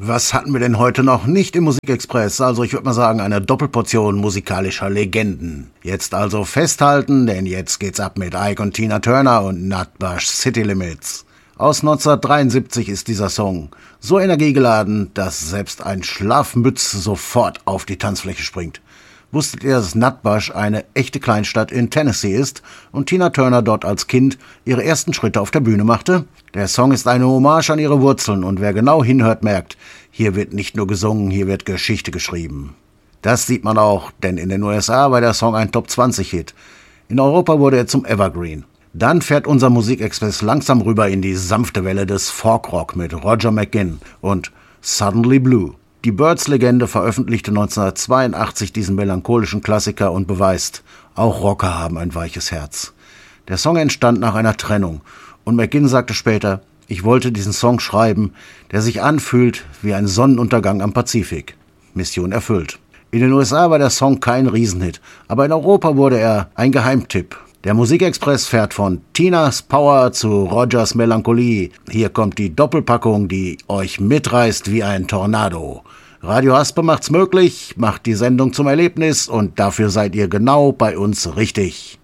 Was hatten wir denn heute noch nicht im Musikexpress? Also ich würde mal sagen, eine Doppelportion musikalischer Legenden. Jetzt also festhalten, denn jetzt geht's ab mit Ike und Tina Turner und Nutbush City Limits. Aus 1973 ist dieser Song so energiegeladen, dass selbst ein Schlafmütz sofort auf die Tanzfläche springt. Wusstet ihr, dass Nutbush eine echte Kleinstadt in Tennessee ist und Tina Turner dort als Kind ihre ersten Schritte auf der Bühne machte? Der Song ist eine Hommage an ihre Wurzeln und wer genau hinhört, merkt, hier wird nicht nur gesungen, hier wird Geschichte geschrieben. Das sieht man auch, denn in den USA war der Song ein Top-20-Hit. In Europa wurde er zum Evergreen. Dann fährt unser Musikexpress langsam rüber in die sanfte Welle des Folkrock mit Roger McGuinn und Suddenly Blue. Die Byrds-Legende veröffentlichte 1982 diesen melancholischen Klassiker und beweist, auch Rocker haben ein weiches Herz. Der Song entstand nach einer Trennung und McGuinn sagte später, ich wollte diesen Song schreiben, der sich anfühlt wie ein Sonnenuntergang am Pazifik. Mission erfüllt. In den USA war der Song kein Riesenhit, aber in Europa wurde er ein Geheimtipp. Der Musikexpress fährt von Tinas Power zu Rogers Melancholie. Hier kommt die Doppelpackung, die euch mitreißt wie ein Tornado. Radio Haspe macht's möglich, macht die Sendung zum Erlebnis und dafür seid ihr genau bei uns richtig.